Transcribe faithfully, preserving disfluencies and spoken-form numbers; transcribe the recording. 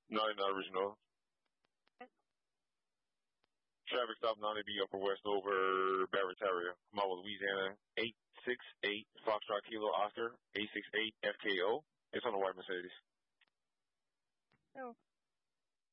No, not original. Traffic stop nine B Upper West over Barrett-Terrier. I'm out with Louisiana eight six eight Foxtrot Kilo Oscar eight six eight F K O. It's on the white Mercedes. Oh.